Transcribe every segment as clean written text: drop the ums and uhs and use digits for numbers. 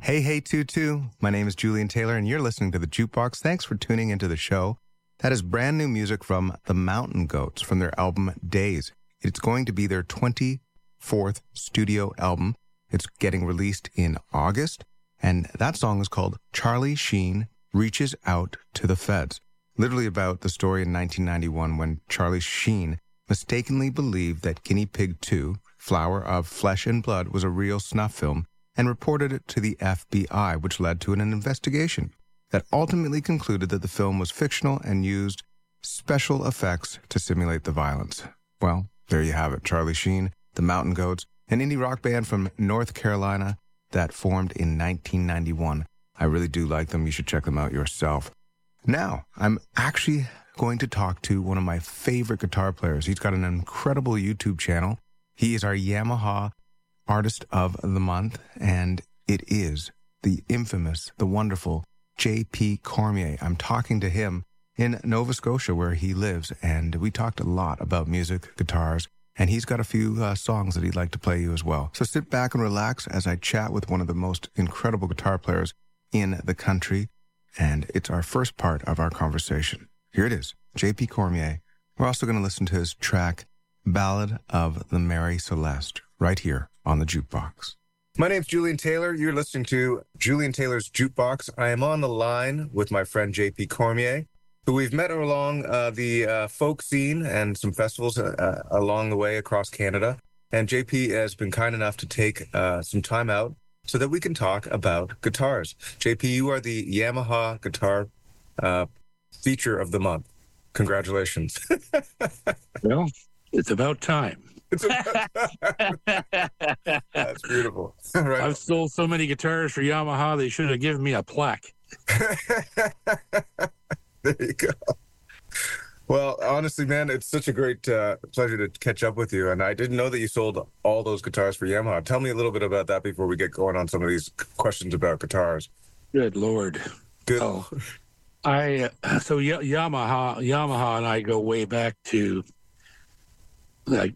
Hey, hey, Tutu. My name is Julian Taylor, and you're listening to The Jukebox. Thanks for tuning into the show. That is brand new music from the Mountain Goats from their album Days. It's going to be their 24th studio album. It's getting released in August, and that song is called Charlie Sheen Reaches Out to the Feds. Literally about the story in 1991 when Charlie Sheen mistakenly believed that Guinea Pig 2, Flower of Flesh and Blood, was a real snuff film and reported it to the FBI, which led to an investigation that ultimately concluded that the film was fictional and used special effects to simulate the violence. Well, there you have it. Charlie Sheen, the Mountain Goats, an indie rock band from North Carolina that formed in 1991. I really do like them. You should check them out yourself. Now, I'm actually going to talk to one of my favorite guitar players. He's got an incredible YouTube channel. He is our Yamaha Artist of the Month, and it is the infamous, the wonderful J.P. Cormier. I'm talking to him in Nova Scotia, where he lives, and we talked a lot about music, guitars, and he's got a few songs that he'd like to play you as well. So sit back and relax as I chat with one of the most incredible guitar players in the country, and it's our first part of our conversation. Here it is, J.P. Cormier. We're also going to listen to his track, Ballad of the Mary Celeste, right here on the Jukebox. My name's Julian Taylor. You're listening to Julian Taylor's Jukebox. I am on the line with my friend J.P. Cormier, who we've met along the folk scene and some festivals along the way across Canada. And J.P. has been kind enough to take some time out so that we can talk about guitars. J.P., you are the Yamaha Guitar Feature of the Month. Congratulations. Well, it's about time. That's beautiful. Right. I've sold so many guitars for Yamaha, they should have given me a plaque. There you go. Well, honestly, man, it's such a great pleasure to catch up with you. And I didn't know that you sold all those guitars for Yamaha. Tell me a little bit about that before we get going on some of these questions about guitars. Good Lord. Good. Oh, Yamaha and I go way back to like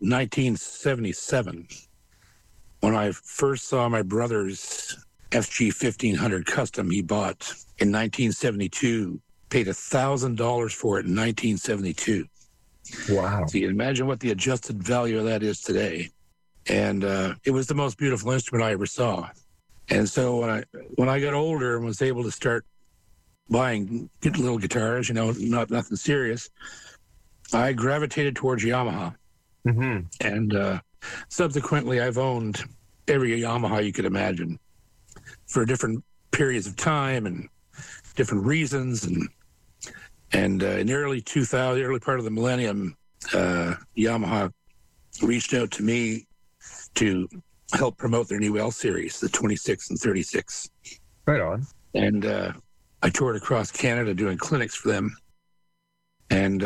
1977 when I first saw my brother's FG 1500 Custom he bought in 1972. Paid $1,000 for it in 1972. Wow. So you can imagine what the adjusted value of that is today. And it was the most beautiful instrument I ever saw. And so when I got older and was able to start buying little guitars, nothing serious, I gravitated towards Yamaha. Mm-hmm. And subsequently, I've owned every Yamaha you could imagine for different periods of time and different reasons. And in the early 2000, early part of the millennium, Yamaha reached out to me to help promote their new L series, the 26 and 36. Right on. And I toured across Canada doing clinics for them. And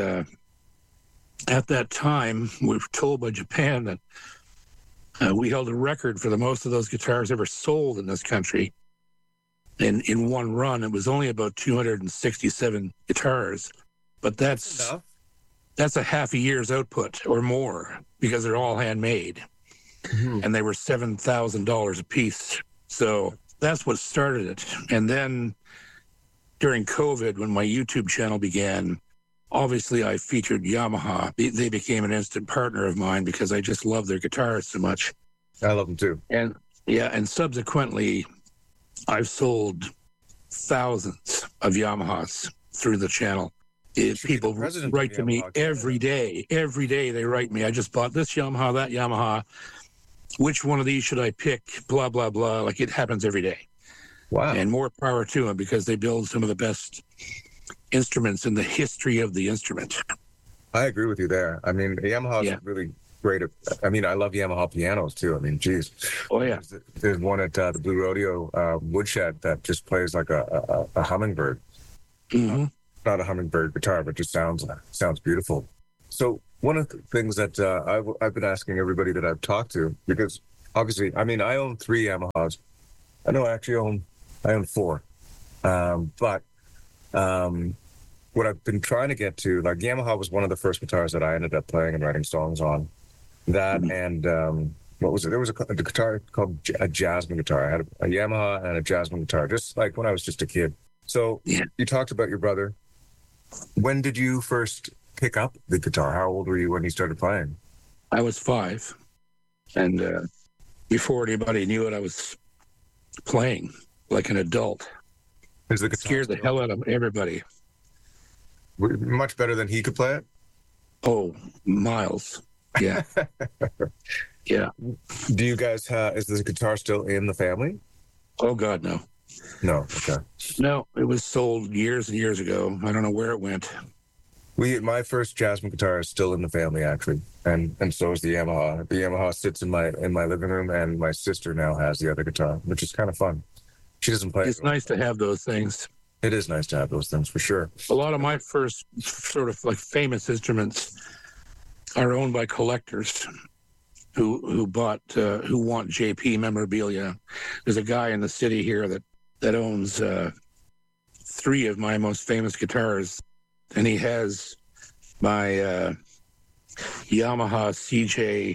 at that time, we were told by Japan that we held a record for the most of those guitars ever sold in this country. In one run, it was only about 267 guitars, but that's a half a year's output or more because they're all handmade, and they were $7,000 a piece. So that's what started it. And then during COVID, when my YouTube channel began, obviously I featured Yamaha. They became an instant partner of mine because I just love their guitars so much. I love them too. And subsequently, I've sold thousands of Yamahas through the channel. People write to me every day. Every day they write me, I just bought this Yamaha, that Yamaha. Which one of these should I pick? Blah, blah, blah. Like it happens every day. Wow. And more power to them because they build some of the best instruments in the history of the instrument. I agree with you there. I mean, Yamaha is really great. I mean, I love Yamaha pianos too. I mean, geez. Oh yeah. There's one at the Blue Rodeo Woodshed that just plays like a hummingbird. Mm-hmm. Not a hummingbird guitar, but just sounds beautiful. So one of the things that I've been asking everybody that I've talked to, because obviously, I mean, I own 3 Yamahas. I know I actually own 4. But what I've been trying to get to, like Yamaha was one of the first guitars that I ended up playing and writing songs on. That and what was it? There was a guitar called a Jasmine guitar. I had a Yamaha and a Jasmine guitar, just like when I was just a kid. So you talked about your brother. When did you first pick up the guitar? How old were you when you started playing? I was 5, and before anybody knew it, I was playing like an adult. Is the guitar scared the hell out of everybody. Much better than he could play it? Oh, miles. Yeah. Yeah. Do you guys is the guitar still in the family? Oh, God, no. No, okay. No, it was sold years and years ago. I don't know where it went. My first Jasmine guitar is still in the family, actually, and so is the Yamaha. The Yamaha sits in my living room, and my sister now has the other guitar, which is kind of fun. She doesn't play. It's nice to have those things. It is nice to have those things, for sure. A lot of my first sort of like famous instruments are owned by collectors who want JP memorabilia. There's a guy in the city here that owns 3 of my most famous guitars, and he has my Yamaha CJ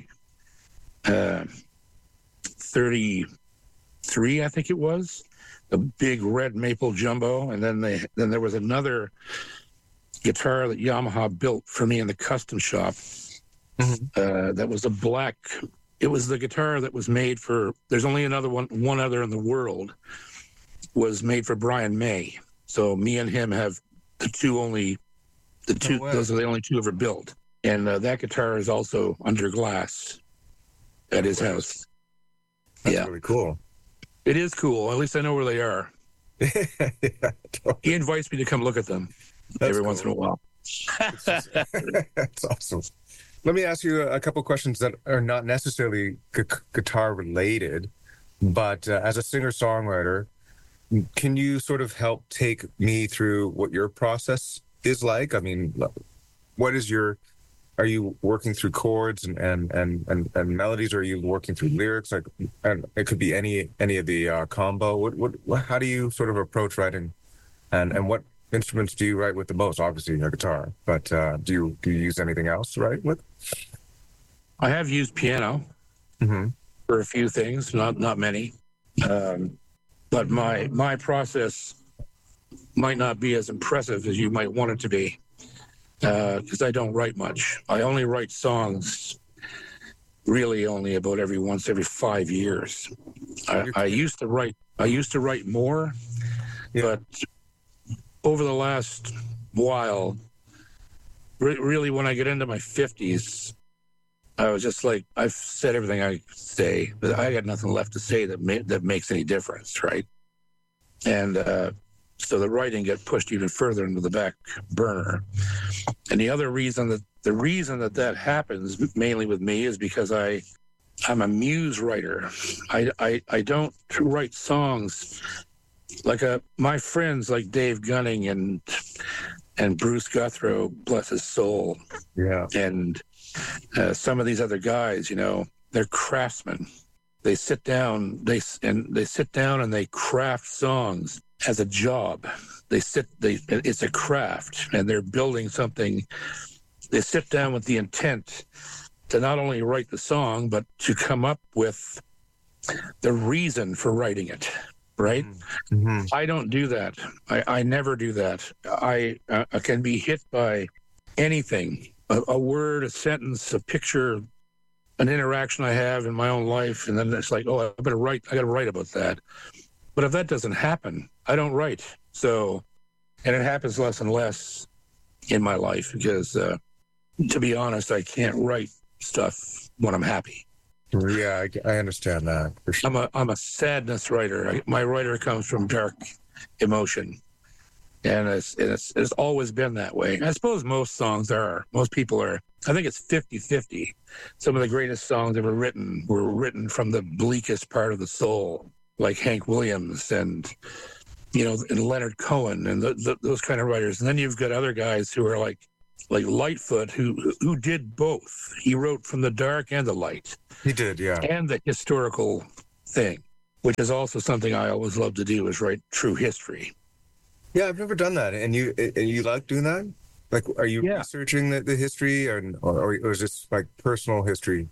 33, I think it was, the big red maple jumbo, and then there was another guitar that Yamaha built for me in the custom shop. That was a black. It was the guitar that was made for. There's only one other in the world, was made for Brian May. So me and him have the two. Those are the only 2 ever built, and that guitar is also under glass at his house. That's really cool. It is cool. At least I know where they are. Yeah, totally. He invites me to come look at them every once in a while. That's awesome. Let me ask you a couple questions that are not necessarily guitar related, but as a singer-songwriter, can you sort of help take me through what your process is like? I mean, are you working through chords and melodies, or are you working through lyrics? Like, and it could be any of the combo. How do you sort of approach writing, and what instruments do you write with the most? Obviously, a guitar, but do you use anything else to write with? I have used piano for a few things, not many, but my process might not be as impressive as you might want it to be, because I don't write much. I only write songs really only about every 5 years. I used to write more, but over the last while, really when I get into my 50s, I was just like, I've said everything I say, but I got nothing left to say that makes any difference, right? And so the writing got pushed even further into the back burner. And the other reason that happens mainly with me is because I'm a muse writer. I don't write songs like my friends like Dave Gunning and Bruce Guthrow, bless his soul. Yeah. And some of these other guys, they're craftsmen. They sit down, and they craft songs as a job. It's a craft, and they're building something. They sit down with the intent to not only write the song, but to come up with the reason for writing it, right? Mm-hmm. I don't do that. I never do that. I can be hit by anything, a word, a sentence, a picture, an interaction I have in my own life, and then it's like, oh, I got to write about that. But if that doesn't happen, I don't write. So, and it happens less and less in my life because, to be honest, I can't write stuff when I'm happy. Yeah, I understand that for sure. I'm a sadness writer. My writer comes from dark emotion, and it's always been that way. I suppose most people are. I think it's 50-50. Some of the greatest songs ever written were written from the bleakest part of the soul, like Hank Williams and Leonard Cohen and those kind of writers. And then you've got other guys who are like Lightfoot, who did both. He wrote from the dark and the light. He did, yeah. And the historical thing, which is also something I always love to do, is write true history. Yeah, I've never done that. And you like doing that? Like, are you researching the history or is this like personal history?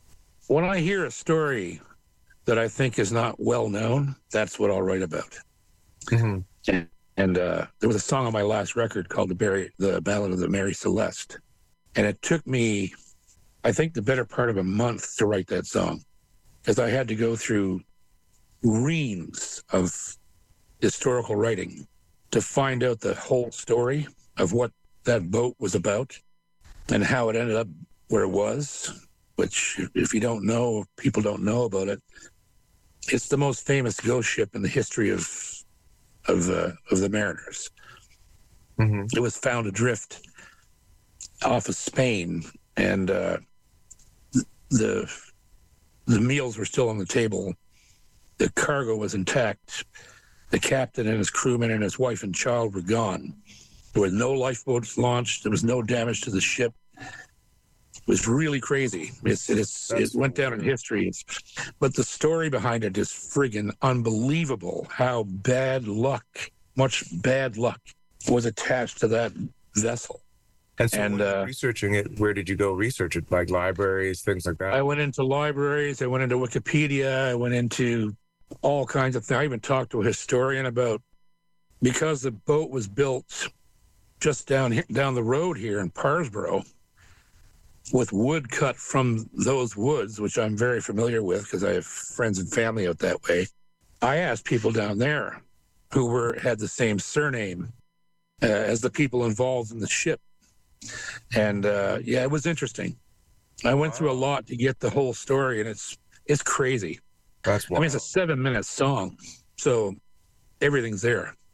when I hear a story that I think is not well known, that's what I'll write about. Mm-hmm. And there was a song on my last record called the Ballad of the Mary Celeste. And it took me, I think, the better part of a month to write that song, because I had to go through reams of historical writing to find out the whole story of what that boat was about and how it ended up where it was, which, if you don't know, if people don't know about it, it's the most famous ghost ship in the history of the mariners. Mm-hmm. It was found adrift off of Spain, and the meals were still on the table. The cargo was intact. The captain and his crewmen and his wife and child were gone. There were no lifeboats launched. There was no damage to the ship. It was really crazy. It went down in history. But the story behind it is friggin' unbelievable. How much bad luck was attached to that vessel. And so when you're researching it, where did you go research it? Like libraries, things like that? I went into libraries. I went into Wikipedia. I went into all kinds of things. I even talked to a historian about, because the boat was built just down the road here in Parsboro, with wood cut from those woods, which I'm very familiar with because I have friends and family out that way. I asked people down there who had the same surname as the people involved in the ship. And it was interesting. I went through a lot to get the whole story, and it's crazy. That's wild. I mean, it's a 7-minute song, so everything's there.